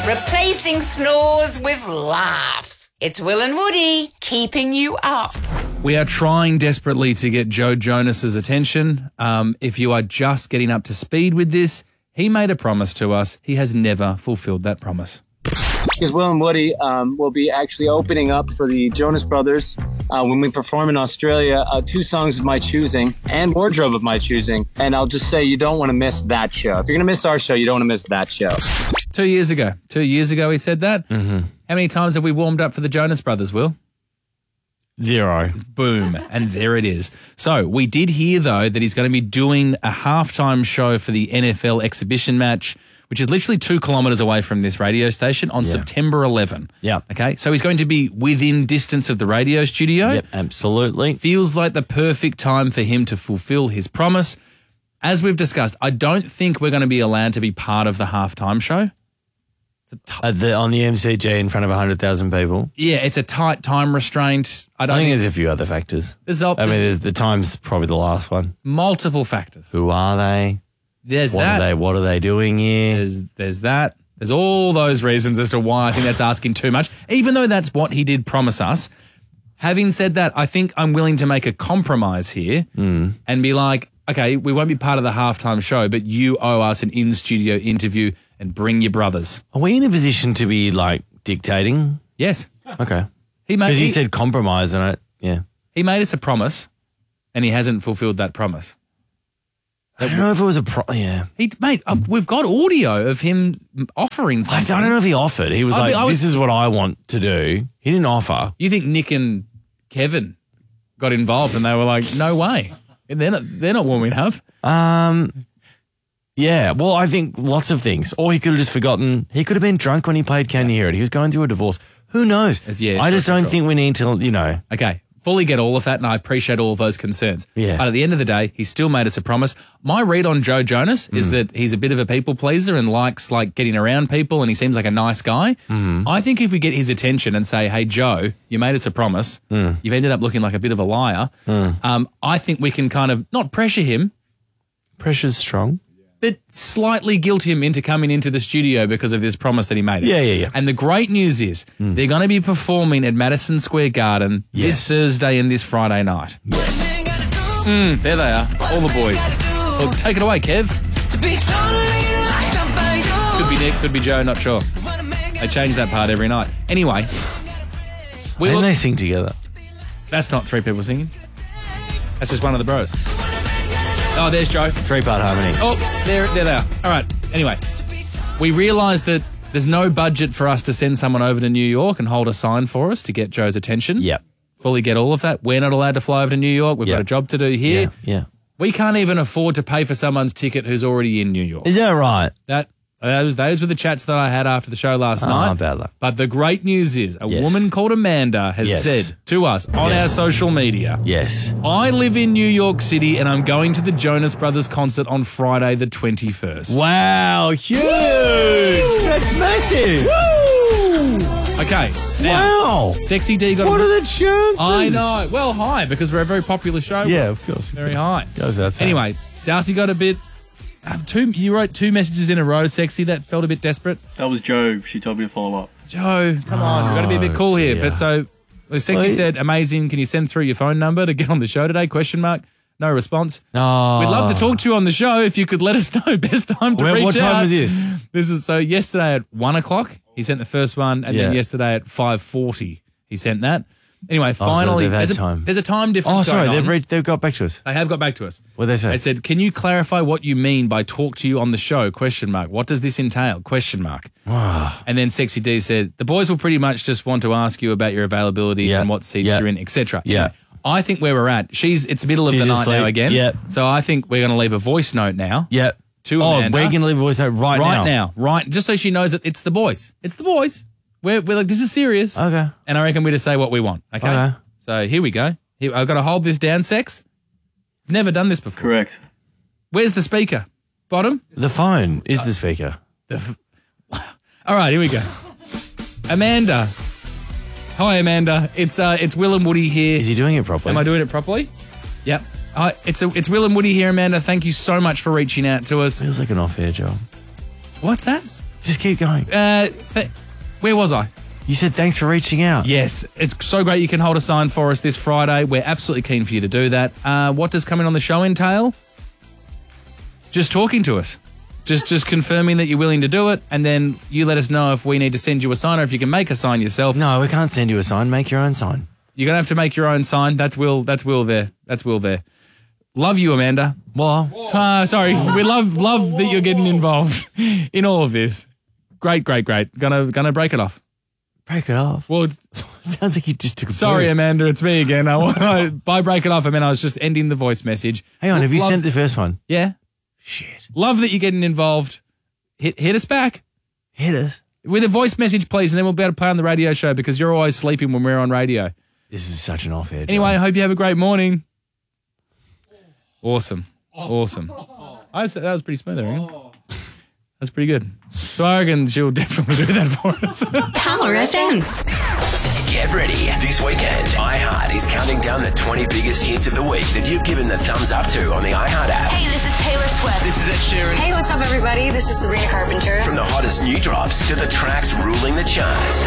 Replacing snores with laughs. It's Will and Woody keeping you up. We are trying desperately to get Joe Jonas's attention. If you are just getting up to speed with this, he made a promise to us. He has never fulfilled that promise. Because Will and Woody will be actually opening up for the Jonas Brothers when we perform in Australia, 2 songs of my choosing and wardrobe of my choosing. And I'll just say you don't want to miss that show. If you're going to miss our show, you don't want to miss that show. 2 years ago. 2 years ago he said that. Mm-hmm. How many times have we warmed up for the Jonas Brothers, Will? 0. Boom. And there it is. So we did hear, though, that he's going to be doing a halftime show for the NFL exhibition match, which is literally 2 kilometres away from this radio station on September 11. Yeah. Okay. So he's going to be within distance of the radio studio. Yep, absolutely. Feels like the perfect time for him to fulfill his promise. As we've discussed, I don't think we're going to be allowed to be part of the halftime show. On the MCG in front of 100,000 people. Yeah, it's a tight time restraint. I think there's a few other factors. There's the time's probably the last one. multiple factors. Who are they? There's that. What are they doing here? There's that. There's all those reasons as to why I think that's asking too much, even though that's what he did promise us. Having said that, I think I'm willing to make a compromise here and be like, okay, we won't be part of the halftime show, but you owe us an in-studio interview and bring your brothers. Are we in a position to be, like, dictating? Yes. Okay. Because he said compromise on it. Yeah. He made us a promise and he hasn't fulfilled that promise. I don't know if it was Mate, we've got audio of him offering something. I don't know if he offered. He was this is what I want to do. He didn't offer. You think Nick and Kevin got involved and they were like, no way. They're not warming up. Yeah, well, I think lots of things. Or he could have just forgotten. He could have been drunk when he played Can You Hear It? He was going through a divorce. Who knows? I just don't think we need to, Okay, fully get all of that, and I appreciate all of those concerns. Yeah. But at the end of the day, he still made us a promise. My read on Joe Jonas is that he's a bit of a people pleaser and likes getting around people, and he seems like a nice guy. I think if we get his attention and say, hey, Joe, you made us a promise. You've ended up looking like a bit of a liar. I think we can kind of not pressure him. Pressure's strong. But slightly guilt him into coming into the studio because of this promise that he made us. Yeah. And the great news is they're going to be performing at Madison Square Garden this Thursday and this Friday night. Yes. There they are, all the boys. Well, take it away, Kev. Could be Nick, could be Joe, not sure. They change that part every night. Anyway. Then they sing together. That's not 3 people singing. That's just one of the bros. Oh, there's Joe. 3-part harmony. Oh, there they are. All right. Anyway, we realised that there's no budget for us to send someone over to New York and hold a sign for us to get Joe's attention. Yep. Fully get all of that. We're not allowed to fly over to New York. We've got a job to do here. Yeah. We can't even afford to pay for someone's ticket who's already in New York. Is that right? Those were the chats that I had after the show last night. Bad luck. But the great news is a woman called Amanda has said to us on our social media, Yes. I live in New York City and I'm going to the Jonas Brothers concert on Friday the 21st. Wow, huge! That's massive! Woo! Okay, now, Sexy D got What are the chances? I know. Well, high, because we're a very popular show. Yeah, of course. Very high. Goes without saying. Anyway, Darcy got a bit... you wrote 2 messages in a row, Sexy. That felt a bit desperate. That was Joe. She told me to follow up. Joe, come on. We've got to be a bit cool here. But so, Sexy said, amazing. Can you send through your phone number to get on the show today? ? No response. Oh. We'd love to talk to you on the show if you could let us know best time to reach out. What time was this? This is so yesterday at 1 o'clock. He sent the first one, and then yesterday at 5:40 he sent that. Anyway, finally, so there's a time difference. Oh, sorry, going on. they've got back to us. They have got back to us. What did they say? They said, "Can you clarify what you mean by talk to you on the show? ? What does this entail? ? And then Sexy D said, the boys will pretty much just want to ask you about your availability and what seats you're in, etc. Yeah. I think where we're at, it's middle of the night asleep. now again. Yep. So I think we're going to leave a voice note now. Yep. To Amanda. We're going to leave a voice note right now. Right, just so she knows that it's the boys. It's the boys. We're like, this is serious. Okay. And I reckon we just say what we want. Okay. So here we go. I've got to hold this down, Sex. Never done this before. Correct. Where's the speaker? Bottom? The phone is the speaker. All right, here we go. Amanda. Hi, Amanda. It's Will and Woody here. Is he doing it properly? Am I doing it properly? Yep. It's Will and Woody here, Amanda. Thank you so much for reaching out to us. Feels like an off-air job. What's that? Just keep going. Where was I? You said thanks for reaching out. Yes, it's so great you can hold a sign for us this Friday. We're absolutely keen for you to do that. What does coming on the show entail? Just talking to us. Just confirming that you're willing to do it, and then you let us know if we need to send you a sign or if you can make a sign yourself. No, we can't send you a sign. Make your own sign. You're going to have to make your own sign. That's Will there. Love you, Amanda. Well, sorry. We love that you're getting involved in all of this. Great. Gonna break it off. Break it off? Well, it sounds like you just took a Sorry, break. Amanda, it's me again. By break it off, I mean I was just ending the voice message. Hang on, have you sent the first one? Yeah. Shit. Love that you're getting involved. Hit us back. Hit us. With a voice message, please, and then we'll be able to play on the radio show because you're always sleeping when we're on radio. This is such an off-air job. Anyway, I hope you have a great morning. Awesome. That was pretty smooth, I reckon. That's pretty good. So I reckon she'll definitely do that for us. Power FM. Get ready. This weekend, iHeart is counting down the 20 biggest hits of the week that you've given the thumbs up to on the iHeart app. Hey, this is Taylor Swift. This is Ed Sheeran. Hey, what's up, everybody? This is Sabrina Carpenter. From the hottest new drops to the tracks ruling the charts.